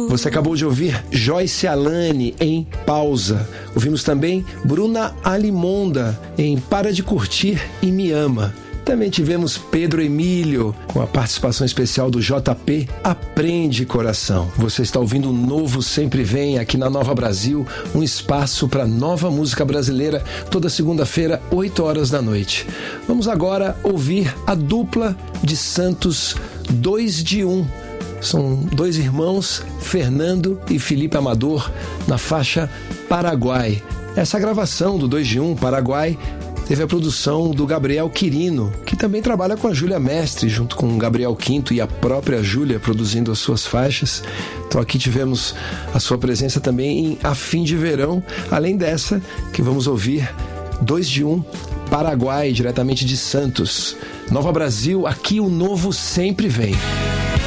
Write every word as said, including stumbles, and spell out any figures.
Você acabou de ouvir Joyce Alane em Pausa. Ouvimos também Bruna Alimonda em Para de Curtir e Me Ama. Também tivemos Pedro Emílio, com a participação especial do J P, Aprende Coração. Você está ouvindo o Novo Sempre Vem aqui na Nova Brasil, um espaço para nova música brasileira, toda segunda-feira, oito horas da noite. Vamos agora ouvir a dupla de Santos, Dois de Um. São dois irmãos, Fernando e Felipe Amador, na faixa Paraguai. Essa gravação do Dois de Um, Paraguai, teve a produção do Gabriel Quirino, que também trabalha com a Júlia Mestre, junto com o Gabriel Quinto e a própria Júlia produzindo as suas faixas. Então aqui tivemos a sua presença também em A Fim de Verão, além dessa que vamos ouvir Dois de Um, Paraguai, diretamente de Santos. Nova Brasil, aqui o novo sempre vem.